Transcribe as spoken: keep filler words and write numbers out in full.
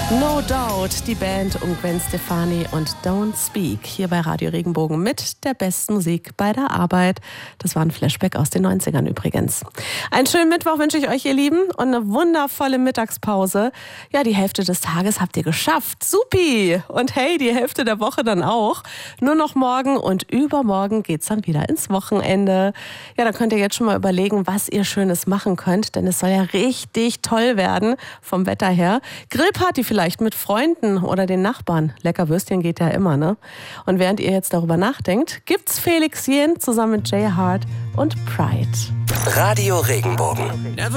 No Doubt, die Band um Gwen Stefani und Don't Speak hier bei Radio Regenbogen mit der besten Musik bei der Arbeit. Das war ein Flashback aus den neunzigern übrigens. Einen schönen Mittwoch wünsche ich euch, ihr Lieben, und eine wundervolle Mittagspause. Ja, die Hälfte des Tages habt ihr geschafft. Supi! Und hey, die Hälfte der Woche dann auch. Nur noch morgen und übermorgen geht's dann wieder ins Wochenende. Ja, da könnt ihr jetzt schon mal überlegen, was ihr Schönes machen könnt, denn es soll ja richtig toll werden vom Wetter her. Grillparty vielleicht. Vielleicht mit Freunden oder den Nachbarn. Lecker Würstchen geht ja immer, ne? Und während ihr jetzt darüber nachdenkt, gibt's Felix Jähn zusammen mit Jay Hart und Pride. Radio Regenbogen.